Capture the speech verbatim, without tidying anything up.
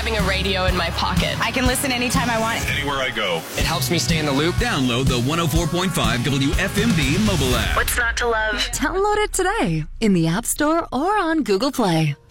having a radio in my pocket. I can listen anytime I want. Anywhere I go. It helps me stay in the loop. Download the one oh four point five W F M D mobile app. What's not to love? Download it today in the App Store or on Google Play.